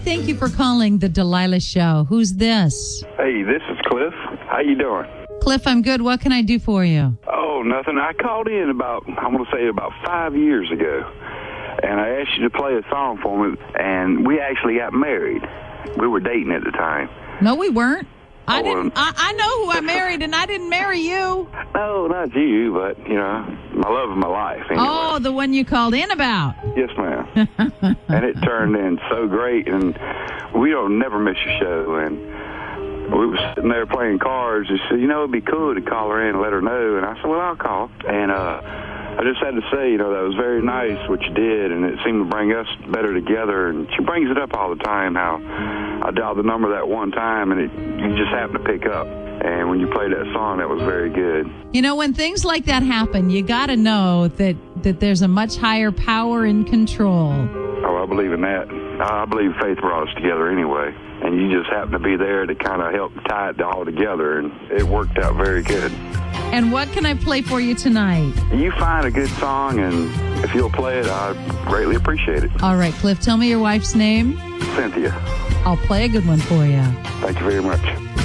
thank you for calling the Delilah Show. Who's this? Hey, this is Cliff. How you doing? Cliff, I'm good. What can I do for you? Oh, nothing. I called in about 5 years ago, and I asked you to play a song for me, and we actually got married. We were dating at the time. No, we weren't. I know who I married, and I didn't marry you. No, not you, but, my love of my life. Anyway. Oh, the one you called in about. Yes, ma'am. And it turned in so great, and we don't never miss a show, and we were sitting there playing cards. He said, it'd be cool to call her in and let her know. And I said, well, I'll call. And I just had to say, that was very nice what you did, and it seemed to bring us better together. And she brings it up all the time, how I dialed the number that one time, and you just happened to pick up. And when you played that song, that was very good. When things like that happen, you got to know that there's a much higher power in control. Oh, I believe in that. I believe faith brought us together anyway. And you just happened to be there to kind of help tie it all together, and it worked out very good. And what can I play for you tonight? You find a good song, and if you'll play it, I'd greatly appreciate it. All right, Cliff, tell me your wife's name. Cynthia. I'll play a good one for you. Thank you very much.